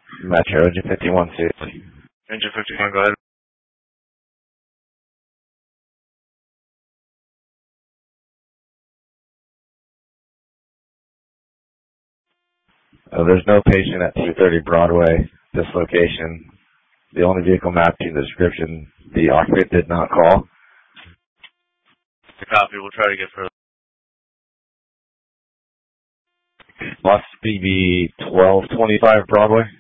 Metro, engine 51 safely. Engine 51, go ahead. There's no patient at 230 Broadway, this location. The only vehicle matching the description, the occupant did not call. Copy, we'll try to get further. Must be 1225 Broadway.